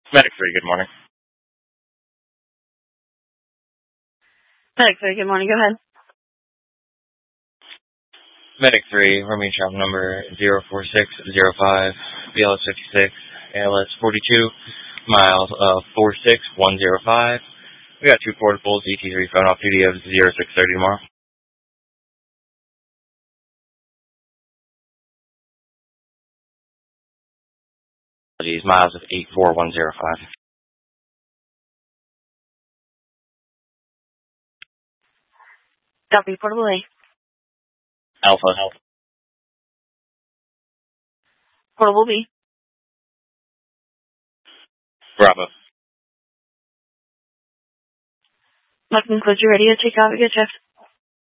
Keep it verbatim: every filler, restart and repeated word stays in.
Medic three, good morning. Medic three, good morning. Go ahead. Medic three, Romeo travel number zero four six zero five, B L S fifty-six, A L S forty-two, miles of four six one zero five. We got two portables, E T three phone off duty of zero six thirty tomorrow. These miles of eight four one zero five. Copy, portable A. Alpha, Alpha. Portable B. Bravo. That concludes your radio. Take off. Good shift.